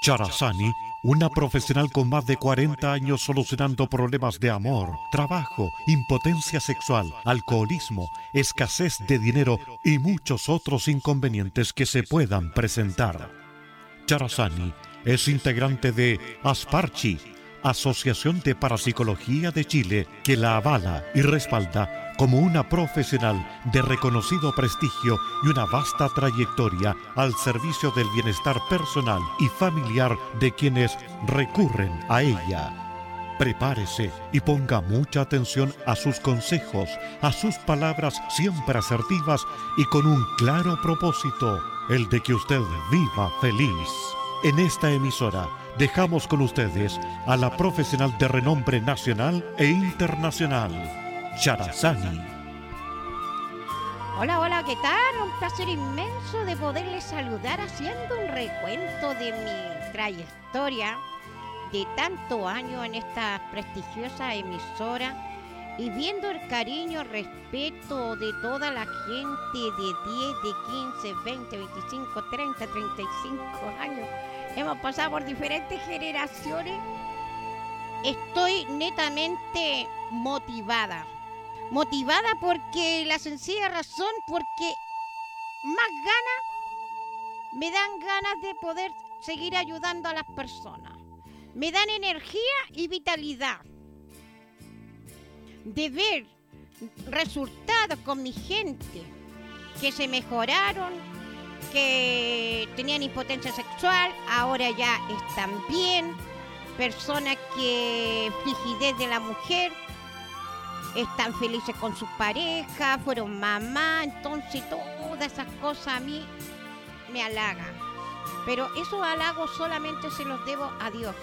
Charazani, una profesional con más de 40 años solucionando problemas de amor, trabajo, impotencia sexual, alcoholismo, escasez de dinero y muchos otros inconvenientes que se puedan presentar. Charazani es integrante de Asparchi, Asociación de Parapsicología de Chile, que la avala y respalda como una profesional de reconocido prestigio y una vasta trayectoria al servicio del bienestar personal y familiar de quienes recurren a ella. Prepárese y ponga mucha atención a sus consejos, a sus palabras siempre asertivas y con un claro propósito, el de que usted viva feliz. En esta emisora dejamos con ustedes a la profesional de renombre nacional e internacional, Charazani. Hola, hola, ¿qué tal? Un placer inmenso de poderles saludar haciendo un recuento de mi trayectoria de tanto año en esta prestigiosa emisora y viendo el cariño, respeto de toda la gente de 10, de 15, 20, 25, 30, 35 años. Hemos pasado por diferentes generaciones. Estoy netamente motivada. Motivada porque la sencilla razón, porque más ganas, me dan ganas de poder seguir ayudando a las personas. Me dan energía y vitalidad de ver resultados con mi gente que se mejoraron, que tenían impotencia sexual, ahora ya están bien, personas que frigidez de la mujer, están felices con sus parejas, fueron mamá, entonces todas esas cosas a mí me halagan. Pero esos halagos solamente se los debo a Dios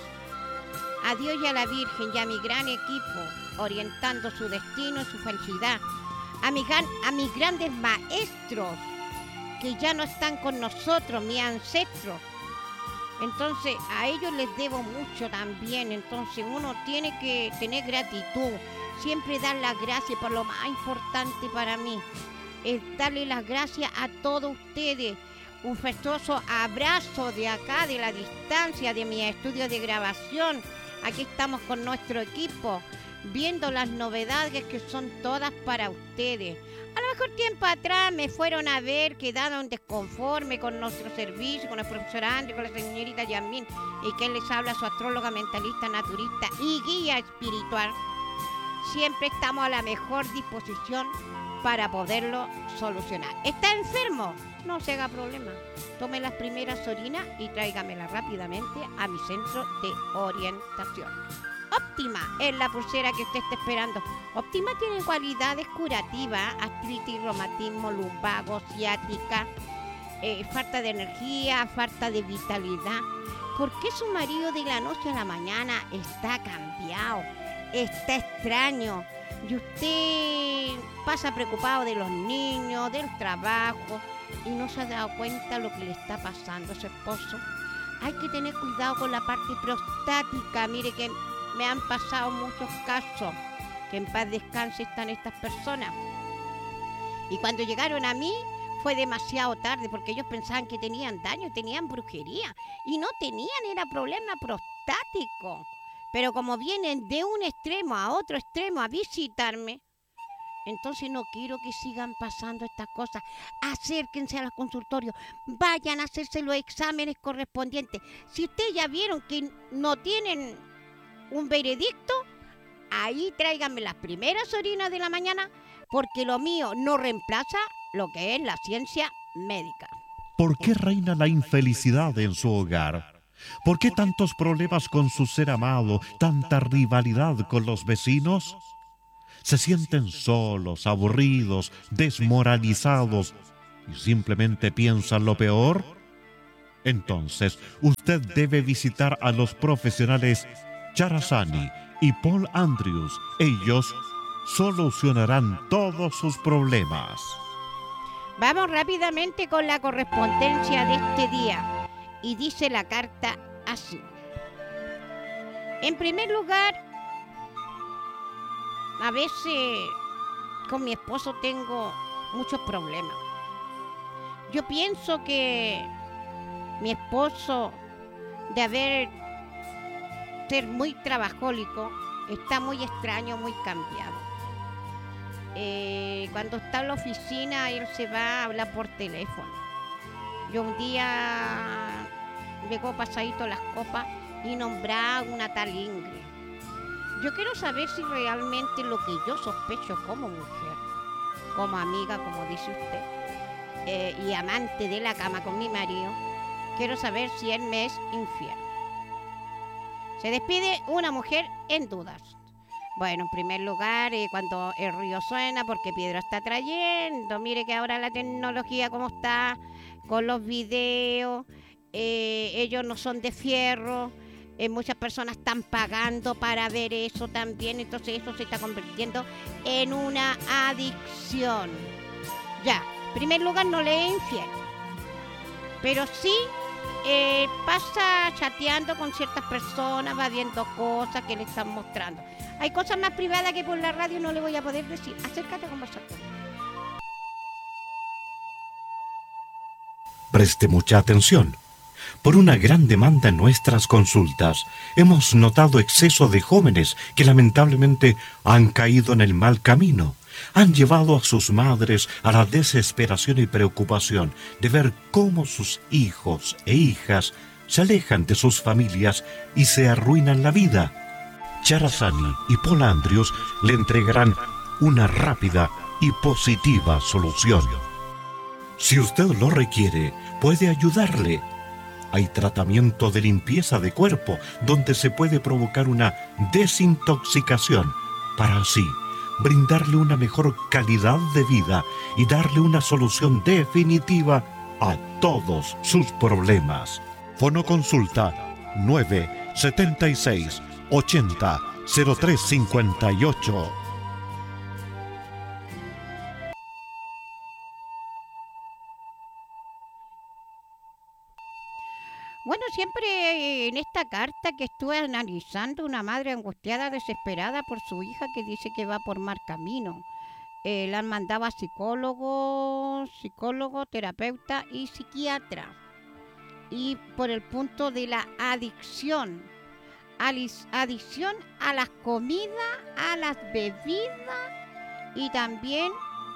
y a la Virgen y a mi gran equipo, orientando su destino y su felicidad. A mis grandes maestros, que ya no están con nosotros, mis ancestros. Entonces, a ellos les debo mucho también. Entonces, uno tiene que tener gratitud. Siempre dar las gracias por lo más importante para mí. Es darle las gracias a todos ustedes. Un festoso abrazo de acá, de la distancia, de mi estudio de grabación. Aquí estamos con nuestro equipo, viendo las novedades que son todas para ustedes. A lo mejor tiempo atrás me fueron a ver, quedaron desconforme con nuestro servicio, con el profesor André, con la señorita Yasmín, y que les habla su astróloga, mentalista, naturista y guía espiritual. Siempre estamos a la mejor disposición para poderlo solucionar. ¿Está enfermo? No se haga problema. Tome las primeras orinas y tráigamelas rápidamente a mi centro de orientación. Óptima es la pulsera que usted está esperando. Óptima tiene cualidades curativas: artritis, reumatismo, lumbago, ciática, falta de energía, falta de vitalidad. ¿Por qué su marido de la noche a la mañana está cambiado? Está extraño. Y usted pasa preocupado de los niños, del trabajo, y no se ha dado cuenta lo que le está pasando a su esposo. Hay que tener cuidado con la parte prostática. Mire que me han pasado muchos casos. Que en paz descanse están estas personas. Y cuando llegaron a mí fue demasiado tarde, porque ellos pensaban que tenían daño, tenían brujería. Y no tenían, era problema prostático. Pero como vienen de un extremo a otro extremo a visitarme, entonces no quiero que sigan pasando estas cosas. Acérquense a los consultorios, vayan a hacerse los exámenes correspondientes. Si ustedes ya vieron que no tienen un veredicto, ahí tráiganme las primeras orinas de la mañana, porque lo mío no reemplaza lo que es la ciencia médica. ¿Por qué reina la infelicidad en su hogar? ¿Por qué tantos problemas con su ser amado, tanta rivalidad con los vecinos? ¿Se sienten solos, aburridos, desmoralizados y simplemente piensan lo peor? Entonces, usted debe visitar a los profesionales Charazani y Paul Andrews. Ellos solucionarán todos sus problemas. Vamos rápidamente con la correspondencia de este día. Y dice la carta así. En primer lugar, a veces con mi esposo tengo muchos problemas. Yo pienso que mi esposo de ser muy trabajólico, está muy extraño, muy cambiado. Cuando está en la oficina, él se va a hablar por teléfono. Yo un día llegó pasadito las copas y nombraba una tal Ingrid. Yo quiero saber si realmente lo que yo sospecho como mujer, como amiga, como dice usted, y amante de la cama con mi marido, quiero saber si él me es infiel. Se despide una mujer en dudas. Bueno, en primer lugar, cuando el río suena, porque Piedra está trayendo, mire que ahora la tecnología como está, con los videos, ellos no son de fierro, muchas personas están pagando para ver eso también, entonces eso se está convirtiendo en una adicción. Ya, en primer lugar no le es infiel, pero sí pasa chateando con ciertas personas, va viendo cosas que le están mostrando. Hay cosas más privadas que por la radio no le voy a poder decir. Acércate a conversar conmigo. Preste mucha atención. Por una gran demanda en nuestras consultas, hemos notado exceso de jóvenes que lamentablemente han caído en el mal camino. Han llevado a sus madres a la desesperación y preocupación de ver cómo sus hijos e hijas se alejan de sus familias y se arruinan la vida. Charazani y Pola Andrius le entregarán una rápida y positiva solución. Si usted lo requiere, puede ayudarle. Hay tratamiento de limpieza de cuerpo donde se puede provocar una desintoxicación para así brindarle una mejor calidad de vida y darle una solución definitiva a todos sus problemas. Fonoconsulta 976 80 0358. Bueno, siempre en esta carta que estuve analizando, una madre angustiada, desesperada por su hija que dice que va por mal camino. La han mandado a psicólogo, terapeuta y psiquiatra. Y por el punto de la adicción. Adicción a las comidas, a las bebidas y también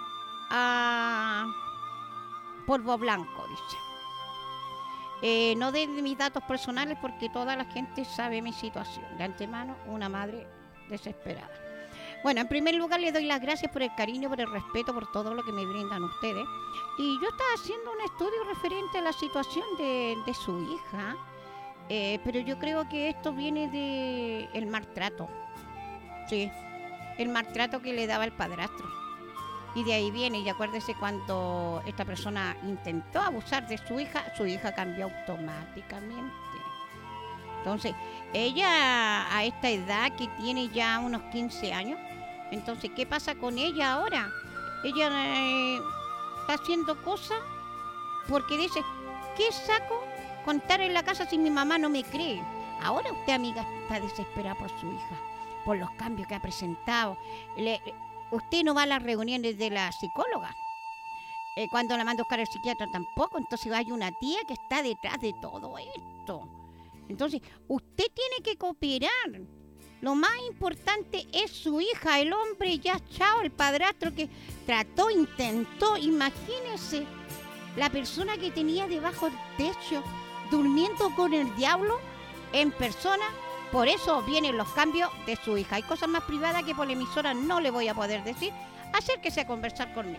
a polvo blanco, dice. No de mis datos personales porque toda la gente sabe mi situación. De antemano, una madre desesperada. Bueno, en primer lugar le doy las gracias por el cariño, por el respeto, por todo lo que me brindan ustedes. Y yo estaba haciendo un estudio referente a la situación de su hija, pero yo creo que esto viene del maltrato. Sí, el maltrato que le daba el padrastro. Y de ahí viene, y acuérdese cuando esta persona intentó abusar de su hija cambió automáticamente. Entonces, ella a esta edad que tiene ya unos 15 años, entonces, ¿qué pasa con ella ahora? Ella está haciendo cosas porque dice, ¿qué saco contar en la casa si mi mamá no me cree? Ahora usted, amiga, está desesperada por su hija, por los cambios que ha presentado. Usted no va a las reuniones de la psicóloga. Cuando la manda a buscar el psiquiatra tampoco. Entonces hay una tía que está detrás de todo esto. Entonces, usted tiene que cooperar. Lo más importante es su hija. El hombre ya, chao, el padrastro que trató, intentó. Imagínese la persona que tenía debajo del techo, durmiendo con el diablo en persona. Por eso vienen los cambios de su hija. Hay cosas más privadas que por la emisora no le voy a poder decir. Acérquese a conversar conmigo.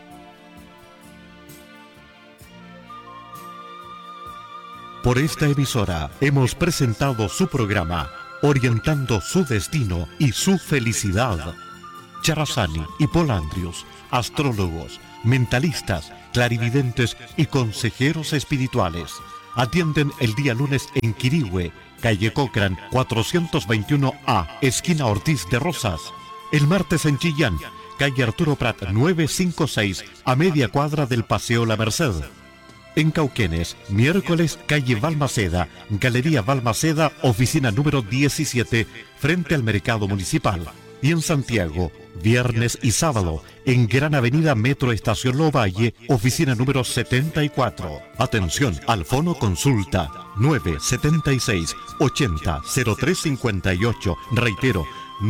Por esta emisora hemos presentado su programa Orientando su destino y su felicidad. Charazani y Pola Andrius, astrólogos, mentalistas, clarividentes y consejeros espirituales. Atienden el día lunes en Quirihue, calle Cochrane 421A, esquina Ortiz de Rosas. El martes en Chillán, calle Arturo Prat 956, a media cuadra del Paseo La Merced. En Cauquenes, miércoles, calle Balmaceda, Galería Balmaceda, oficina número 17, frente al Mercado Municipal. Y en Santiago, viernes y sábado, en Gran Avenida Metro Estación Lovalle, oficina número 74. Atención al Fono Consulta 976-80-0358. Reitero,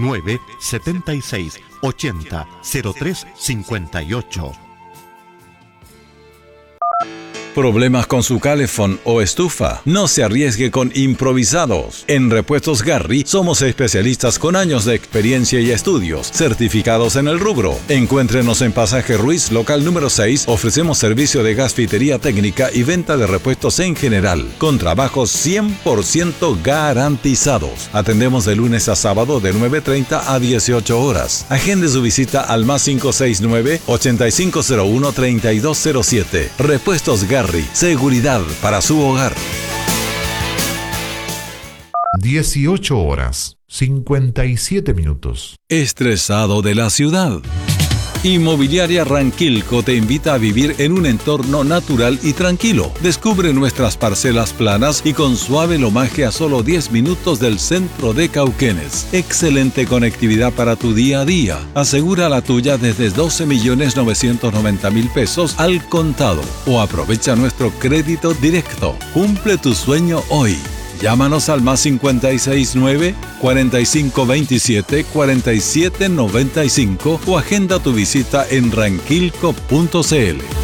976-80-0358. ¿Problemas con su calefón o estufa? No se arriesgue con improvisados. En Repuestos Garri somos especialistas con años de experiencia y estudios, certificados en el rubro. Encuéntrenos en Pasaje Ruiz, local número 6. Ofrecemos servicio de gasfitería técnica y venta de repuestos en general, con trabajos 100% garantizados. Atendemos de lunes a sábado de 9:30 a 18 horas. Agende su visita al más 569-8501-3207. Repuestos Garri. Seguridad para su hogar. 18 horas, 57 minutos. Estresado de la ciudad. Inmobiliaria Ranquilco te invita a vivir en un entorno natural y tranquilo. Descubre nuestras parcelas planas y con suave lomaje a solo 10 minutos del centro de Cauquenes. Excelente conectividad para tu día a día. Asegura la tuya desde 12.990.000 pesos al contado o aprovecha nuestro crédito directo. Cumple tu sueño hoy. Llámanos al más 569-4527-4795 o agenda tu visita en ranquilco.cl.